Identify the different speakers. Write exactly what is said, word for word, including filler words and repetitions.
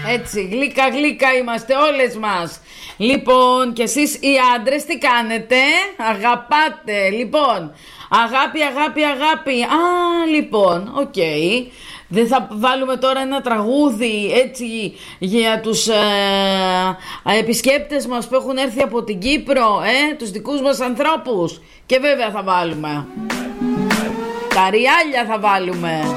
Speaker 1: Έτσι, γλύκα γλύκα είμαστε όλες μας. Λοιπόν, και εσείς οι άντρες τι κάνετε? Αγαπάτε. Λοιπόν, αγάπη, αγάπη, αγάπη. Α, λοιπόν, οκ. Okay. Δεν θα βάλουμε τώρα ένα τραγούδι έτσι για τους ε, επισκέπτες μας που έχουν έρθει από την Κύπρο, ε, τους δικούς μας ανθρώπους? Και βέβαια θα βάλουμε. Τα ριάλια θα βάλουμε.